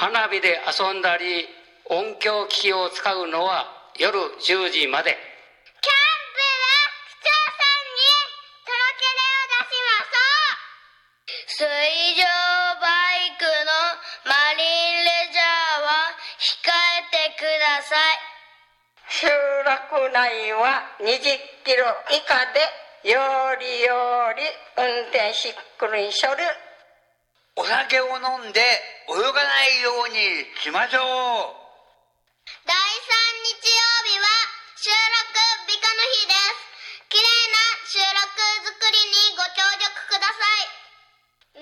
花火で遊んだり音響機器を使うのは夜10時まで。 キャンプで市長さんに届け出を出しましょう。水上バイクのマリンレジャーは控えてください。 集落内は20キロ以下でより運転しっくりしょる。 お酒を飲んで泳がないようにしましょう。 第3日曜日は収録美化の日です。きれいな収録作り